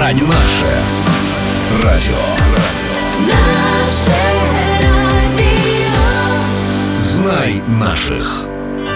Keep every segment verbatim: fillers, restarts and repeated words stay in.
радио. Наше радио. Наше радио. Знай наших.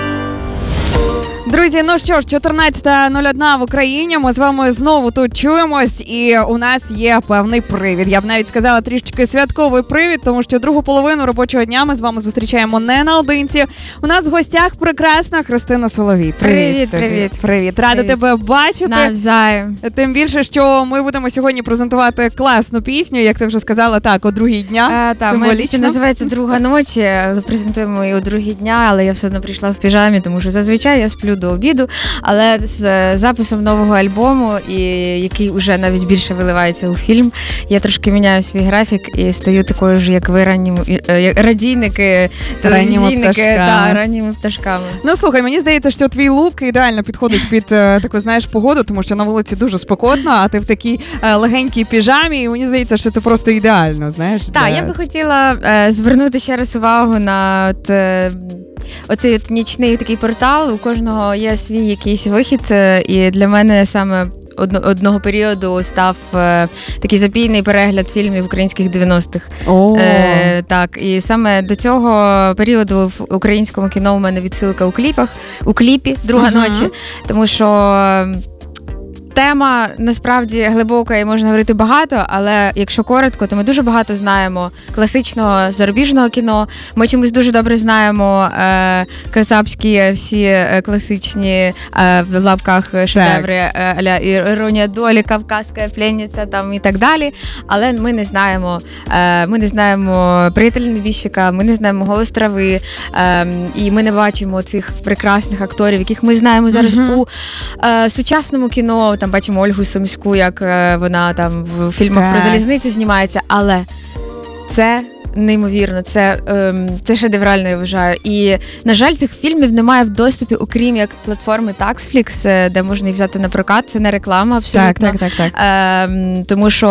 Друзі, ну що ж, чотирнадцята нуль одна в Україні, ми з вами знову тут чуємось, і у нас є певний привід. Я б навіть сказала трішечки святковий привід, тому що другу половину робочого дня ми з вами зустрічаємо не наодинці. У нас в гостях прекрасна Христина Соловій. Привіт, привіт. Привіт, привіт. Рада привіт. тебе бачити. Навзаєм. Тим більше, що ми будемо сьогодні презентувати класну пісню, як ти вже сказала, так, о другій дня. Так, моя пісня називається «Друга ночі», але презентуємо її о другій дня, але я все одно прийшла в піжамі, тому що зазвичай я сплю до обіду, але з записом нового альбому, і який вже навіть більше виливається у фільм, я трошки міняю свій графік і стаю такою ж, як ви, ранніми, радійники, телевізійники, та, ранніми пташками. Ну, слухай, мені здається, що твій лук ідеально підходить під таку, знаєш, погоду, тому що на вулиці дуже спекотно, а ти в такій легенькій піжамі, і мені здається, що це просто ідеально, знаєш. Так, для... я би хотіла е, звернути ще раз увагу на от, е, оцей от нічний такий портал, у кожного є свій якийсь вихід, і для мене саме одно, одного періоду став е, такий запійний перегляд фільмів українських дев'яностих. Oh. Е, так, і саме до цього періоду в українському кіно у мене відсилка у кліпах, у кліпі «Друга uh-huh. ночі», тому що тема насправді глибока і можна говорити багато, але якщо коротко, то ми дуже багато знаємо класичного зарубіжного кіно. Ми чомусь дуже добре знаємо е, кацапські всі е, класичні е, в лапках шедеври, е, а-ля «Іронія долі», «Кавказька пленниця» там і так далі. Але ми не знаємо, е, ми не знаємо «Приятель небіжчика», ми не знаємо «Голос трави», е, і ми не бачимо цих прекрасних акторів, яких ми знаємо зараз mm-hmm. у е, сучасному кіно. Там бачимо Ольгу Сумську, як вона там в фільмах так. про залізницю знімається, але це неймовірно, це, ем, це шедеврально, я вважаю. І, на жаль, цих фільмів немає в доступі, окрім як платформи Taxflix, де можна їх взяти на прокат. Це не реклама абсолютно. Так, так, так, так. Ем, тому що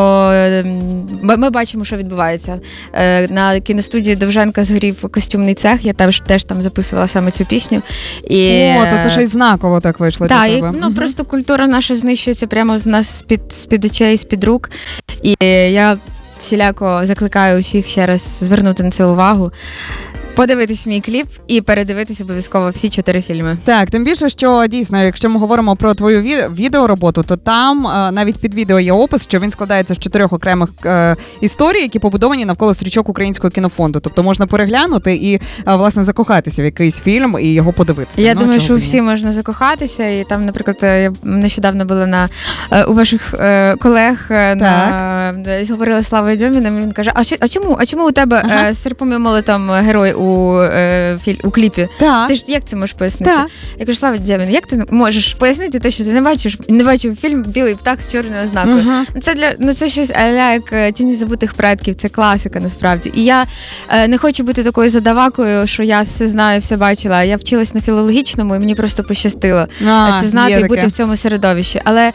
ми, ми бачимо, що відбувається. Е, на кіностудії Довженка згорів костюмний цех, я теж, теж там записувала саме цю пісню. І, О, то це ще й знаково так вийшло. Так, і, ну, просто культура наша знищується прямо в нас з-під, з-під очей, з-під рук. І я всіляко закликаю усіх ще раз звернути на це увагу, подивитись мій кліп і передивитись обов'язково всі чотири фільми. Так, тим більше, що дійсно, якщо ми говоримо про твою ві- відеороботу, то там е, навіть під відео є опис, що він складається з чотирьох окремих е, історій, які побудовані навколо стрічок Українського кінофонду. Тобто можна переглянути і, е, власне, закохатися в якийсь фільм і його подивитися. Я ну, думаю, що всі можна закохатися. І там, наприклад, я нещодавно була на е, у ваших е, колег е, на говорила з Славою Дьоміним, і він каже: "А що, а чому? А чому у тебе ага. е, серпом і молотом герой у У, е, філь, у кліпі. Так. Ти ж як це можеш пояснити? Так. Я кажу: Слава Дьомін, як ти можеш пояснити те, що ти не бачиш, не бачив фільм «Білий птах з чорною ознакою»? Uh-huh. Це для ну це щось а-ля як «Тіні забутих предків», це класика насправді. І я е, не хочу бути такою задавакою, що я все знаю, все бачила. Я вчилась на філологічному, і мені просто пощастило а, це знати і бути таке в цьому середовищі. Але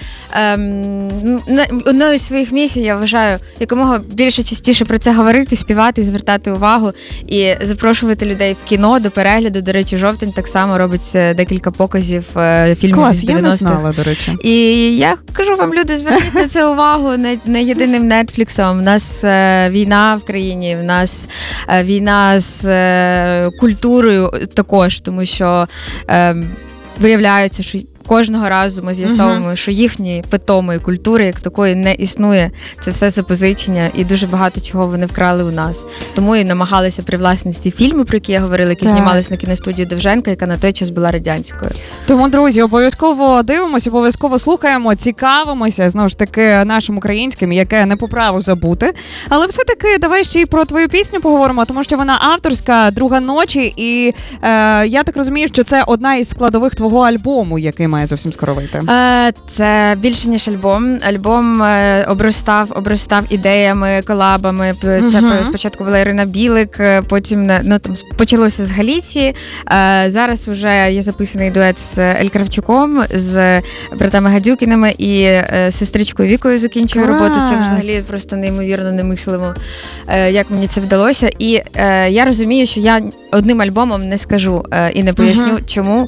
ем, одною з своїх місій я вважаю якомога більше частіше про це говорити, співати, звертати увагу і запрошувати людей в кіно до перегляду. До речі, «Жовтень» так само робить декілька показів фільмів Клас, з дев'яностих. Я не знала, до речі. І я кажу вам, люди, зверніть на це увагу, не, не єдиним Нетфліксом. У нас е, війна в країні, в нас е, війна з е, культурою також, тому що е, виявляється, що кожного разу ми з'ясовуємо, uh-huh. що їхньої питомої культури, як такої, не існує. Це все запозичення, і дуже багато чого вони вкрали у нас. Тому і намагалися привласнити ці фільми, про які я говорила, які так. знімалися на кіностудії Довженка, яка на той час була радянською. Тому, друзі, обов'язково дивимося, обов'язково слухаємо, цікавимося, знову ж таки, нашим українським, яке не по праву забути. Але все-таки давай ще й про твою пісню поговоримо, тому що вона авторська, «Друга ночі», і е, я так розумію, що це одна із складових твого альбому, який має зовсім скоро вийти. Це більше, ніж альбом. Альбом обростав, обростав ідеями, колабами. Це uh-huh. спочатку була Ірина Білик, потім ну, там, почалося з Галіції. Зараз вже є записаний дует з Ель Кравчуком, з братами Гадюкіними і сестричкою Вікою закінчую Клас. роботу. Це взагалі просто неймовірно немислимо, як мені це вдалося. І я розумію, що я одним альбомом не скажу і не поясню, uh-huh. чому.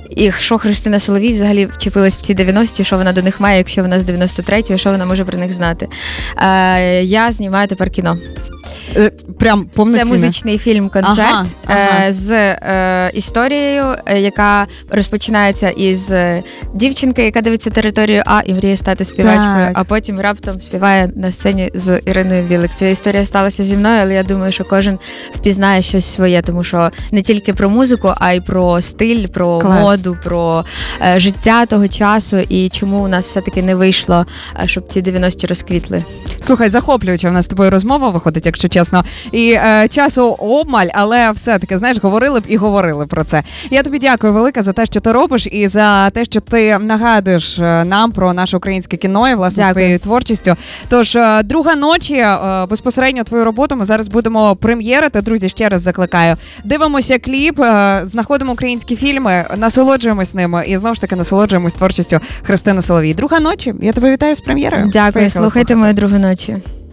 І що Христина Соловій взагалі вчепилась в ці дев'яності, що вона до них має, якщо вона з дев'яносто третього, що вона може про них знати. Е, я знімаю тепер кіно. Прям повноцінне. Це музичний фільм-концерт ага, ага. з е, історією, яка розпочинається із дівчинки, яка дивиться «Територію А» і мріє стати співачкою, так. а потім раптом співає на сцені з Іриною Білик. Ця історія сталася зі мною, але я думаю, що кожен впізнає щось своє, тому що не тільки про музику, а й про стиль, про Клас. моду, про е, життя того часу і чому у нас все-таки не вийшло, щоб ці дев'яності розквітли. Слухай, захоплююча в нас з тобою розмова виходить, якщо чесно. І е, часу обмаль, але все-таки, знаєш, говорили б і говорили про це. Я тобі дякую велике за те, що ти робиш, і за те, що ти нагадуєш нам про наше українське кіно і, власне, дякую. своєю творчістю. Тож, е, друга ночі, е, безпосередньо твою роботу ми зараз будемо прем'єрити. Друзі, ще раз закликаю. Дивимося кліп, е, знаходимо українські фільми, насолоджуємось ними і, знову ж таки, насолоджуємось творчістю Христини Соловій. Друга ночі. Я тебе вітаю з прем'єрою. Дякую, Поїхала слухайте слухати. Мою другу ночі.